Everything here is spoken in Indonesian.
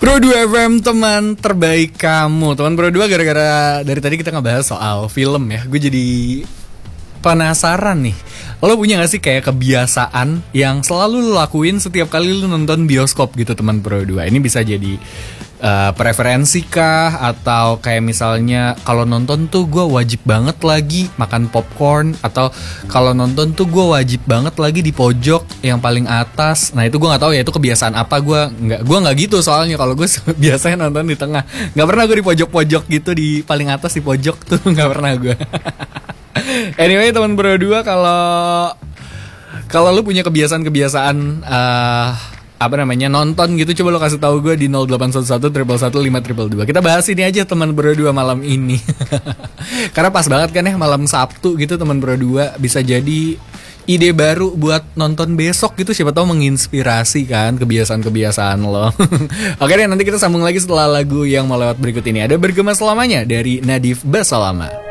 Pro 2 FM, teman terbaik kamu. Teman Pro 2, gara-gara dari tadi kita ngebahas soal film ya, gue jadi penasaran nih. Lo punya gak sih kayak kebiasaan yang selalu lo lakuin setiap kali lo nonton bioskop gitu, teman Pro 2? Ini bisa jadi preferensi kah? Atau kayak misalnya kalau nonton tuh gue wajib banget lagi makan popcorn. Atau kalau nonton tuh gue wajib banget lagi di pojok yang paling atas. Nah itu gue gak tahu ya itu kebiasaan apa. Gue nggak gitu soalnya. Kalau gue biasanya nonton di tengah. Gak pernah gue di pojok-pojok gitu, di paling atas di pojok tuh gak pernah gue. Anyway, teman Pro 2, kalau lu punya kebiasaan nonton gitu, coba lo kasih tahu gue di 0811 111 522. Kita bahas ini aja, teman Bro 2, malam ini. Karena pas banget kan ya, malam Sabtu gitu, teman Bro 2. Bisa jadi ide baru buat nonton besok gitu, siapa tahu menginspirasi kan kebiasaan-kebiasaan lo. Oke deh, nanti kita sambung lagi setelah lagu yang mau lewat berikut ini. Ada Bergema Selamanya dari Nadif Basalama.